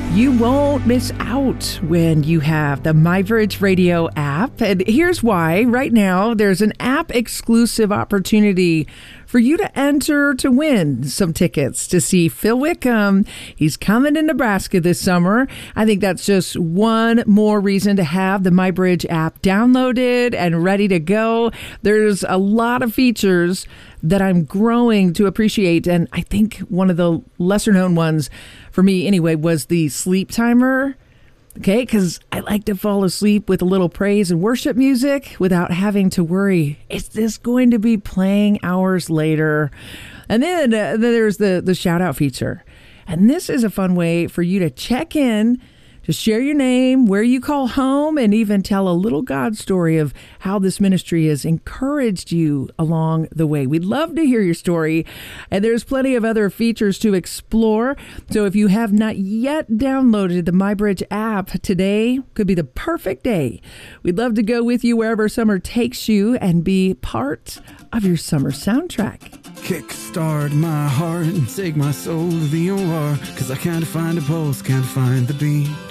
You won't miss out when you have the MyBridge Radio app. And here's why. Right now, there's an app-exclusive opportunity for you to enter to win some tickets to see Phil Wickham. He's coming to Nebraska this summer. I think that's just one more reason to have the MyBridge app downloaded and ready to go. There's a lot of features that I'm growing to appreciate. And I think one of the lesser known ones, for me anyway, was the sleep timer. Okay, because I like to fall asleep with a little praise and worship music without having to worry, is this going to be playing hours later? And then there's the shout out feature. And this is a fun way for you to check in, to share your name, where you call home, and even tell a little God story of how this ministry has encouraged you along the way. We'd love to hear your story, and there's plenty of other features to explore. So if you have not yet downloaded the MyBridge app, today could be the perfect day. We'd love to go with you wherever summer takes you and be part of your summer soundtrack. Kickstart my heart and take my soul to the OR, 'cause I can't find a pulse, can't find the beat.